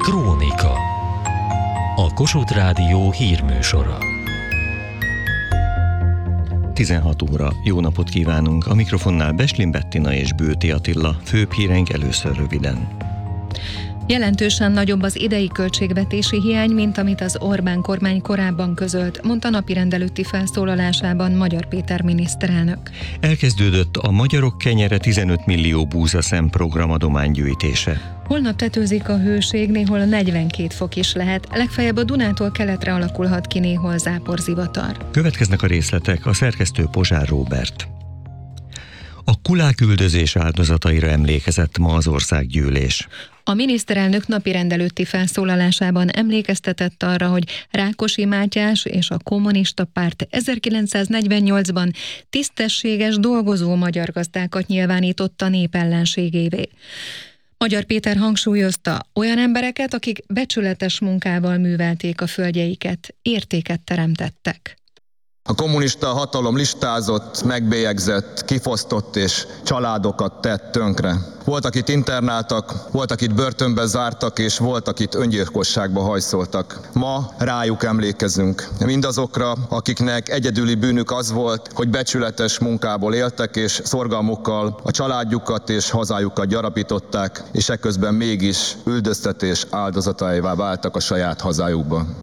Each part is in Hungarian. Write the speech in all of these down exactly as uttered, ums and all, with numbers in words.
Krónika. A Kossuth Rádió hírműsora. tizenhat óra. Jó napot kívánunk! A mikrofonnál Beslin Bettina és Bőti Attila. Főbb híreink először röviden. Jelentősen nagyobb az idei költségvetési hiány, mint amit az Orbán kormány korábban közölt, mondta napirend előtti felszólalásában Magyar Péter miniszterelnök. Elkezdődött a Magyarok Kenyere tizenöt millió búzaszem program adománygyűjtése. Holnap tetőzik a hőség, néhol negyvenkét fok is lehet, legfeljebb a Dunától keletre alakulhat ki néhol záporzivatar. Következnek a részletek, a szerkesztő Pozsár Róbert. A kulák üldözés áldozataira emlékezett ma az országgyűlés. A miniszterelnök napirend előtti felszólalásában emlékeztetett arra, hogy Rákosi Mátyás és a Kommunista Párt ezerkilencszáznegyvennyolcban tisztességes, dolgozó magyar gazdákat nyilvánította népellenségévé. Magyar Péter hangsúlyozta, olyan embereket, akik becsületes munkával művelték a földjeiket, értéket teremtettek. A kommunista hatalom listázott, megbélyegzett, kifosztott és családokat tett tönkre. Volt, akit internáltak, volt, akit börtönbe zártak, és volt, akit öngyilkosságba hajszoltak. Ma rájuk emlékezünk. Mindazokra, akiknek egyedüli bűnük az volt, hogy becsületes munkából éltek, és szorgalmukkal a családjukat és hazájukat gyarapították, és ekközben mégis üldöztetés áldozataivá váltak a saját hazájukban.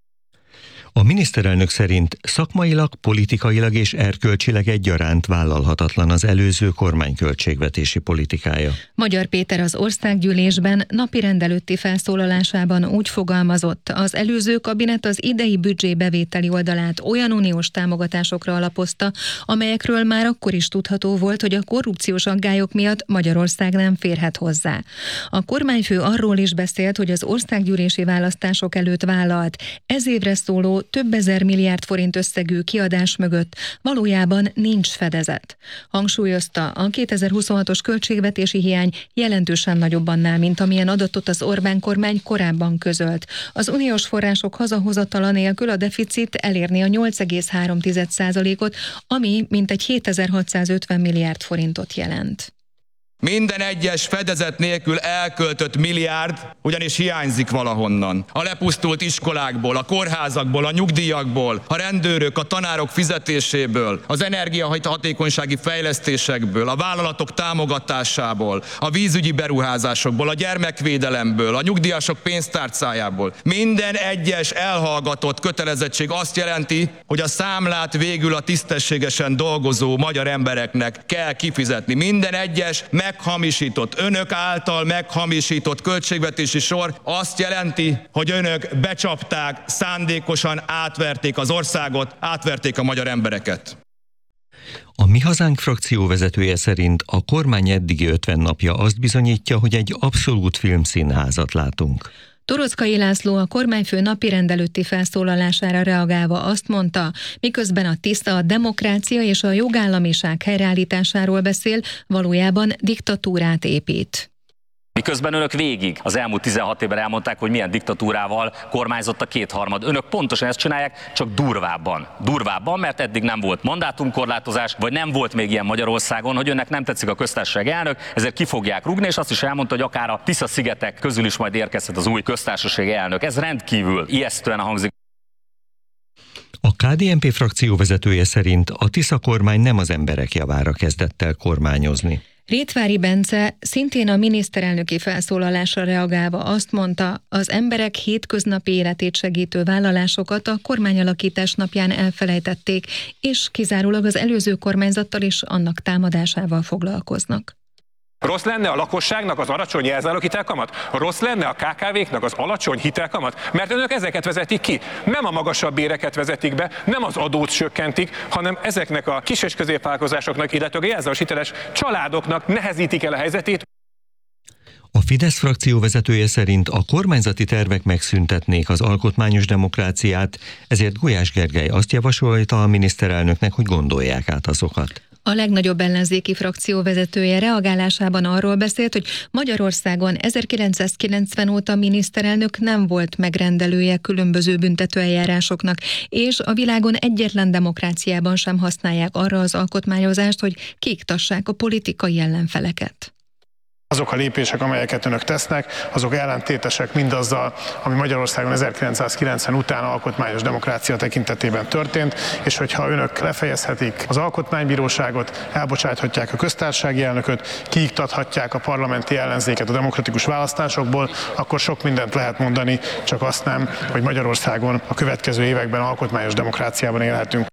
A miniszterelnök szerint szakmailag, politikailag és erkölcsileg egyaránt vállalhatatlan az előző kormány költségvetési politikája. Magyar Péter az országgyűlésben napirend előtti felszólalásában úgy fogalmazott, az előző kabinet az idei büdzsé bevételi oldalát olyan uniós támogatásokra alapozta, amelyekről már akkor is tudható volt, hogy a korrupciós aggályok miatt Magyarország nem férhet hozzá. A kormányfő arról is beszélt, hogy az országgyűlési választások előtt vállalt ez évre szóló több ezer milliárd forint összegű kiadás mögött valójában nincs fedezet. Hangsúlyozta, a kétezer-huszonhatos költségvetési hiány jelentősen nagyobb annál, mint amilyen adatot az Orbán kormány korábban közölt. Az uniós források hazahozatala nélkül a deficit elérni a nyolc egész három százalékot, ami mintegy hétezer-hatszázötven milliárd forintot jelent. Minden egyes fedezet nélkül elköltött milliárd ugyanis hiányzik valahonnan. A lepusztult iskolákból, a kórházakból, a nyugdíjakból, a rendőrök, a tanárok fizetéséből, az energiahatékonysági fejlesztésekből, a vállalatok támogatásából, a vízügyi beruházásokból, a gyermekvédelemből, a nyugdíjasok pénztárcájából. Minden egyes elhallgatott kötelezettség azt jelenti, hogy a számlát végül a tisztességesen dolgozó magyar embereknek kell kifizetni. Minden egyes meghamisított, önök által meghamisított költségvetési sor azt jelenti, hogy önök becsapták, szándékosan átverték az országot, átverték a magyar embereket. A Mi Hazánk frakció vezetője szerint a kormány eddigi ötven napja azt bizonyítja, hogy egy abszolút filmszínházat látunk. Toroczkai László a kormányfő napirend előtti felszólalására reagálva azt mondta, miközben a tiszta, a demokrácia és a jogállamiság helyreállításáról beszél, valójában diktatúrát épít. Miközben önök végig az elmúlt tizenhat évben elmondták, hogy milyen diktatúrával kormányzott a kétharmad. Önök pontosan ezt csinálják, csak durvábban. Durvábban, mert eddig nem volt mandátumkorlátozás, vagy nem volt még ilyen Magyarországon, hogy önnek nem tetszik a köztársaság elnök, ezért ki fogják rúgni, és azt is elmondta, hogy akár a Tisza-szigetek közül is majd érkezhet az új köztársaság elnök. Ez rendkívül ijesztően hangzik. A ká dé en pé frakció vezetője szerint a Tisza kormány nem az emberek javára kezdett el kormányozni. Rétvári Bence szintén a miniszterelnöki felszólalásra reagálva azt mondta, az emberek hétköznapi életét segítő vállalásokat a kormányalakítás napján elfelejtették, és kizárólag az előző kormányzattal és annak támadásával foglalkoznak. Rossz lenne a lakosságnak az alacsony jelzáloghitelkamat? Rossz lenne a ká ká véknak az alacsony hitelkamat? Mert önök ezeket vezetik ki. Nem a magasabb béreket vezetik be, nem az adót csökkentik, hanem ezeknek a kis- és középvállalkozásoknak, illetve a jelzálogos hiteles családoknak nehezítik el a helyzetét. A Fidesz frakció vezetője szerint a kormányzati tervek megszüntetnék az alkotmányos demokráciát, ezért Gulyás Gergely azt javasolta a miniszterelnöknek, hogy gondolják át azokat. A legnagyobb ellenzéki frakció vezetője reagálásában arról beszélt, hogy Magyarországon ezerkilencszázkilencven óta miniszterelnök nem volt megrendelője különböző büntetőeljárásoknak, és a világon egyetlen demokráciában sem használják arra az alkotmányozást, hogy kiiktassák a politikai ellenfeleket. Azok a lépések, amelyeket önök tesznek, azok ellentétesek mindazzal, ami Magyarországon ezerkilencszázkilencven után alkotmányos demokrácia tekintetében történt, és hogyha önök lefejezhetik az alkotmánybíróságot, elbocsáthatják a köztársasági elnököt, kiiktathatják a parlamenti ellenzéket a demokratikus választásokból, akkor sok mindent lehet mondani, csak azt nem, hogy Magyarországon a következő években alkotmányos demokráciában élhetünk.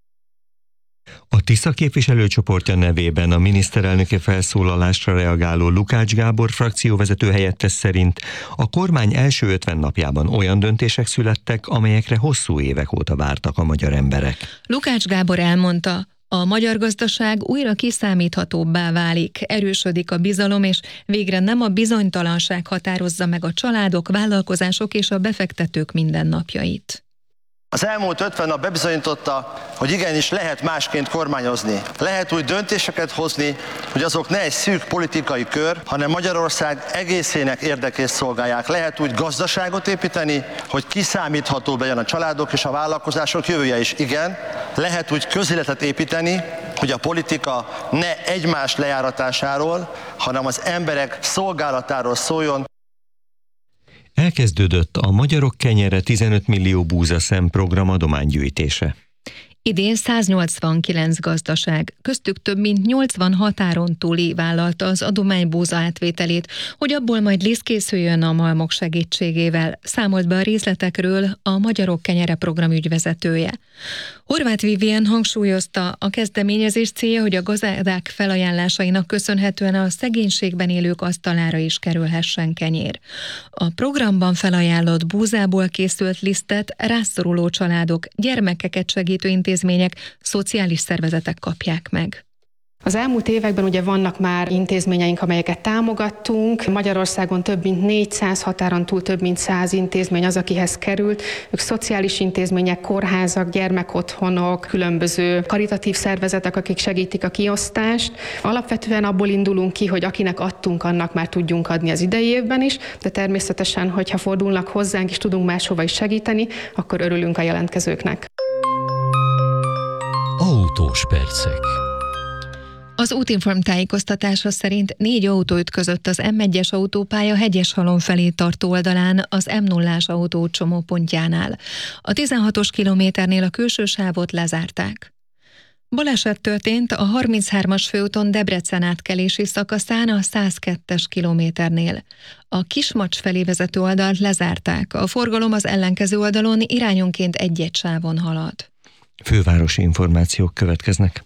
A Tisza képviselőcsoportja nevében a miniszterelnöki felszólalásra reagáló Lukács Gábor frakcióvezető helyettes szerint a kormány első ötven napjában olyan döntések születtek, amelyekre hosszú évek óta vártak a magyar emberek. Lukács Gábor elmondta, a magyar gazdaság újra kiszámíthatóbbá válik, erősödik a bizalom, és végre nem a bizonytalanság határozza meg a családok, vállalkozások és a befektetők mindennapjait. Az elmúlt ötven nap bebizonyította, hogy igenis lehet másként kormányozni. Lehet úgy döntéseket hozni, hogy azok ne egy szűk politikai kör, hanem Magyarország egészének érdekét szolgálják. Lehet úgy gazdaságot építeni, hogy kiszámítható legyen a családok és a vállalkozások jövője is. Igen, lehet úgy közéletet építeni, hogy a politika ne egymás lejáratásáról, hanem az emberek szolgálatáról szóljon. Elkezdődött a Magyarok Kenyere tizenöt millió búzaszem program adománygyűjtése. Idén száznyolcvankilenc gazdaság, köztük több mint nyolcvan határon túli vállalta az adománybúza átvételét, hogy abból majd lisz készüljön a malmok segítségével, számolt be a részletekről a Magyarok Kenyere program ügyvezetője. Horváth Vivien hangsúlyozta, a kezdeményezés célja, hogy a gazdák felajánlásainak köszönhetően a szegénységben élők asztalára is kerülhessen kenyér. A programban felajánlott búzából készült lisztet rászoruló családok, gyermekeket segítő intézmények, szociális szervezetek kapják meg. Az elmúlt években ugye vannak már intézményeink, amelyeket támogattunk. Magyarországon több mint négyszáz, határon túl több mint száz intézmény az, akihez került. Ők szociális intézmények, kórházak, gyermekotthonok, különböző karitatív szervezetek, akik segítik a kiosztást. Alapvetően abból indulunk ki, hogy akinek adtunk, annak már tudjunk adni az idei évben is, de természetesen, hogyha fordulnak hozzánk és tudunk máshova is segíteni, akkor örülünk a jelentkezőknek. Autós percek. Az Útinform tájékoztatása szerint négy autó ütközött az em egyes autópálya Hegyeshalom felé tartó oldalán az em nullás autó csomópontjánál. A tizenhatos kilométernél a külső sávot lezárták. Baleset történt a harminchármas főúton Debrecen átkelési szakaszán a százkettes kilométernél. A Kismacs felé vezető oldalt lezárták, a forgalom az ellenkező oldalon irányonként egy-egy sávon halad. Fővárosi információk következnek.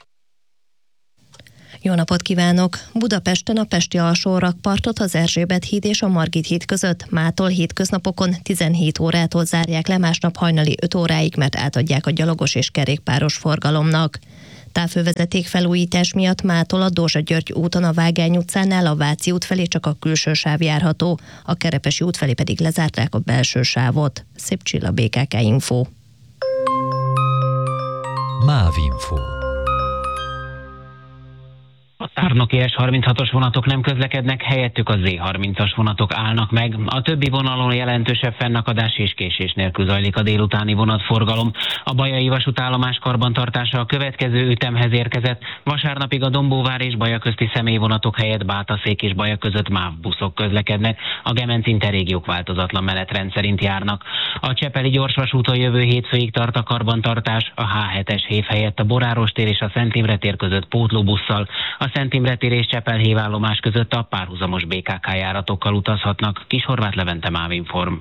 Jó napot kívánok! Budapesten a Pesti alsórakpartot az Erzsébet híd és a Margit híd között mától hétköznapokon tizenhét órától zárják le, másnap hajnali öt óráig, mert átadják a gyalogos és kerékpáros forgalomnak. Távfővezeték felújítás miatt mától a Dózsa-György úton a Vágány utcánál a Váci út felé csak a külső sáv járható, a Kerepesi út felé pedig lezárták a belső sávot. Szép Csilla, bé ká ká Info. Mávinfo. A szárnoki es harminchatos vonatok nem közlekednek, helyettük a zé harmincas vonatok állnak meg. A többi vonalon jelentősebb fennakadás és késés nélkül zajlik a délutáni vonatforgalom. A Bajai vasútállomás karbantartása a következő ütemhez érkezett. Vasárnapig a Dombóvár és Baja közti személyvonatok helyett Bátaszék és Baja között MÁV buszok közlekednek. A Gemenc interrégiók változatlan menetrend szerint járnak. A Csepeli gyorsvasúton jövő hétfőig tart a karbantartás. A há hetes hév helyett a Boráros tér és a Szent Imre tér között pótlóbusszal. A Szent Imre tér és Csepel állomás között a párhuzamos bé ká ká járatokkal utazhatnak. Kishorváth Levente, Mávinform.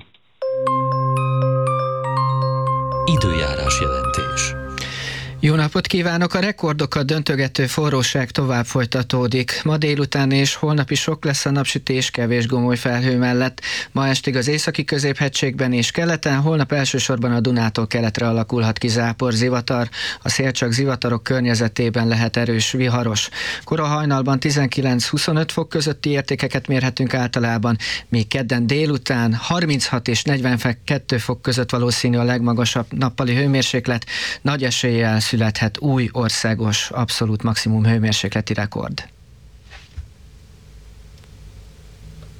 Időjárás jelentés. Jó napot kívánok! A rekordokat döntögető forróság tovább folytatódik. Ma délután és holnap is sok lesz a napsütés kevés gomoly felhő mellett. Ma estig az északi középhegységben és keleten, holnap elsősorban a Dunától keletre alakulhat ki zápor, zivatar. A szél csak zivatarok környezetében lehet erős, viharos. Kora hajnalban tizenkilenc-huszonöt fok közötti értékeket mérhetünk általában, míg kedden délután harminchat és negyvenkettő fok között valószínű a legmagasabb nappali hőmérséklet, nagy eséllyel születhet új országos abszolút maximum hőmérsékleti rekord.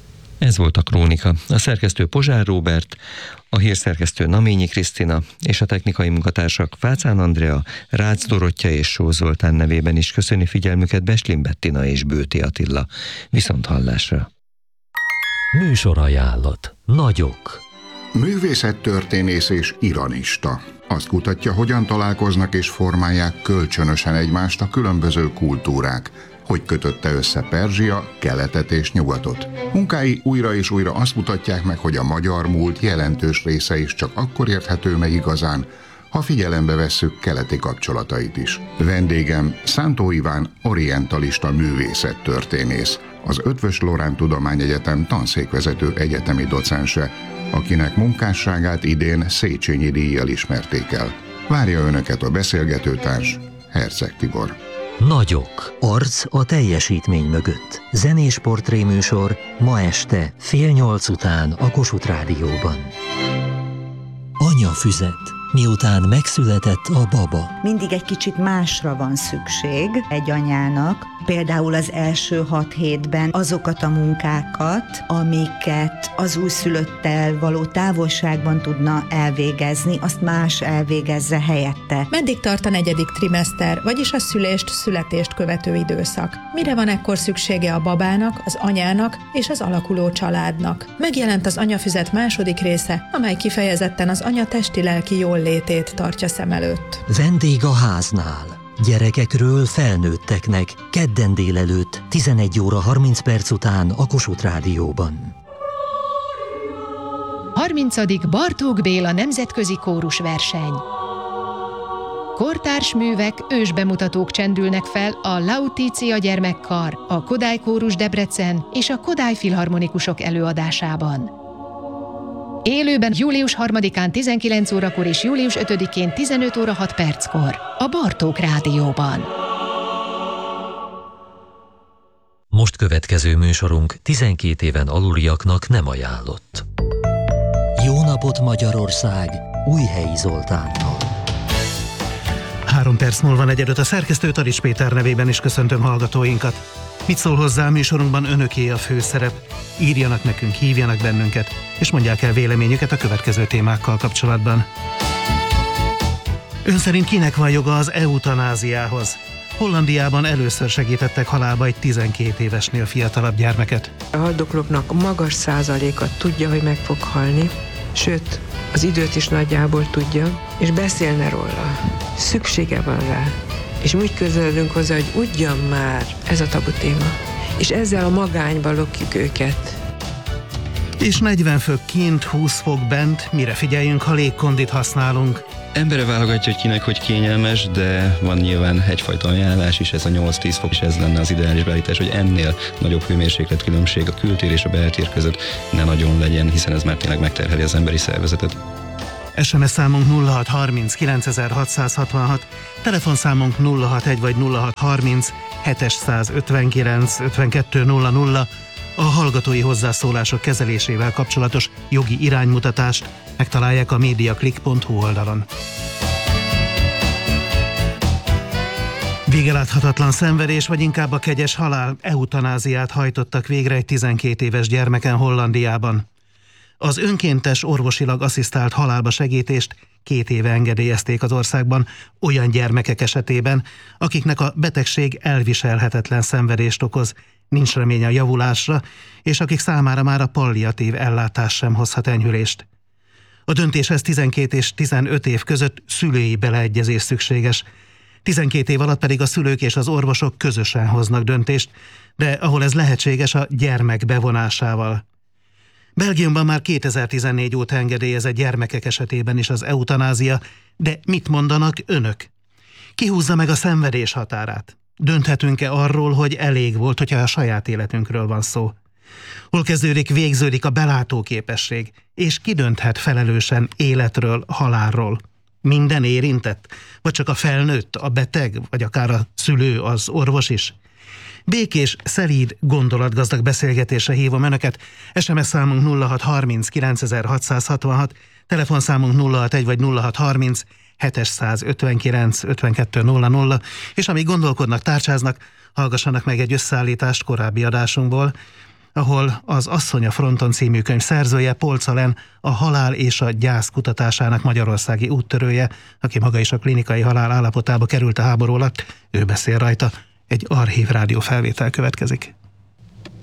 Ez volt a Krónika. A szerkesztő Pozsár Róbert, a hírszerkesztő Naményi Krisztina és a technikai munkatársak Fácán Andrea, Rácz Dorottya és Só Zoltán nevében is köszöni figyelmüket Bestlin Bettina és Bőti Attila. Viszont hallásra! Műsorajánlat. Nagyok. Művészettörténész és iranista. Azt kutatja, hogyan találkoznak és formálják kölcsönösen egymást a különböző kultúrák, hogy kötötte össze Perzsia, keletet és nyugatot. Munkái újra és újra azt mutatják meg, hogy a magyar múlt jelentős része is csak akkor érthető meg igazán, ha figyelembe vesszük keleti kapcsolatait is. Vendégem Szántó Iván orientalista művészettörténész, az Eötvös Loránd Tudományegyetem tanszékvezető egyetemi docense, akinek munkásságát idén Széchenyi díjjal ismerték el. Várja önöket a beszélgetőtárs, Herceg Tibor. Nagyok. Arc a teljesítmény mögött. Zenés portréműsor ma este fél nyolc után a Kossuth Rádióban. Anyafüzet. Miután megszületett a baba. Mindig egy kicsit másra van szükség egy anyának, például az első hat hétben azokat a munkákat, amiket az újszülöttel való távolságban tudna elvégezni, azt más elvégezze helyette. Meddig tart a negyedik trimester, vagyis a szülést, születést követő időszak? Mire van ekkor szüksége a babának, az anyának és az alakuló családnak? Megjelent az Anyafüzet második része, amely kifejezetten az anya testi-lelki jóllétét tartja szem előtt. Vendég a háznál. Gyerekekről felnőtteknek kedden délelőtt tizenegy óra harminc perc után a Kossuth Rádióban. harmincadik Bartók Béla nemzetközi kórusverseny. Kortárs művek, ősbemutatók csendülnek fel a Lautitia gyermekkar, a Kodály Kórus Debrecen és a Kodály Filharmonikusok előadásában. Élőben július harmadikán tizenkilenc órakor és július ötödikén tizenöt óra hat perckor a Bartók Rádióban. Most következő műsorunk tizenkét éven aluliaknak nem ajánlott. Jó napot Magyarország! Újhelyi Zoltánnal. Három perc múlva negyedöt a szerkesztő Tarics Péter nevében is köszöntöm hallgatóinkat. Mit szól hozzá a műsorunkban, önöké a főszerep? Írjanak nekünk, hívjanak bennünket, és mondják el véleményüket a következő témákkal kapcsolatban. Ön szerint kinek van joga az eutanáziához? Hollandiában először segítettek halálba egy tizenkét évesnél fiatalabb gyermeket. A haldoklóknak magas százaléka tudja, hogy meg fog halni, sőt, az időt is nagyjából tudja, és beszélne róla. Szüksége van rá. És mi úgy közeledünk hozzá, hogy ugyan már ez a tabu téma. És ezzel a magányba lokjuk őket. És negyven fok kint, húsz fok bent, mire figyeljünk, ha légkondit használunk? Embere válogatja, hogy kinek hogy kényelmes, de van nyilván egyfajta ajánlás is, ez a nyolc-tíz fok, és ez lenne az ideális beállítás, hogy ennél nagyobb hőmérséklet különbség a kültér és a beltér között ne nagyon legyen, hiszen ez már tényleg megterheli az emberi szervezetet. es em es számunk nulla hat harminc kilencezerhatszázhatvanhat, telefonszámunk nulla hatvanegy vagy nulla hat harminc hetszázötvenkilenc ötvenkettő nulla nulla, a hallgatói hozzászólások kezelésével kapcsolatos jogi iránymutatást megtalálják a mediaclick pont hu oldalon. Végeláthatatlan szenvedés, vagy inkább a kegyes halál, eutanáziát hajtottak végre egy tizenkét éves gyermeken Hollandiában. Az önkéntes orvosilag asszisztált halálba segítést két éve engedélyezték az országban olyan gyermekek esetében, akiknek a betegség elviselhetetlen szenvedést okoz, nincs remény a javulásra, és akik számára már a palliatív ellátás sem hozhat enyhülést. A döntéshez tizenkét és tizenöt év között szülői beleegyezés szükséges. tizenkét év alatt pedig a szülők és az orvosok közösen hoznak döntést, de ahol ez lehetséges, a gyermek bevonásával. Belgiumban már kétezer-tizennégy óta engedélyezett gyermekek esetében is az eutanázia, de mit mondanak önök? Ki húzza meg a szenvedés határát? Dönthetünk-e arról, hogy elég volt, hogyha a saját életünkről van szó? Hol kezdődik, végződik a belátóképesség, és ki dönthet felelősen életről, halálról? Minden érintett? Vagy csak a felnőtt, a beteg, vagy akár a szülő, az orvos is? Békés, szelíd, gondolatgazdag beszélgetésre hívom önöket. es em es számunk nulla hat harminc kilencezerhatszázhatvanhat, telefonszámunk nulla hatvanegy vagy nulla hat harminc hetszázötvenkilenc ötvenkettő nulla nulla, és amíg gondolkodnak, tárcsáznak, hallgassanak meg egy összeállítást korábbi adásunkból. ahol az Asszony a fronton című könyv szerzője, Polczalen, a halál és a gyász kutatásának magyarországi úttörője, aki maga is a klinikai halál állapotába került a háború alatt, ő beszél rajta. Egy Archív Rádió felvétel következik.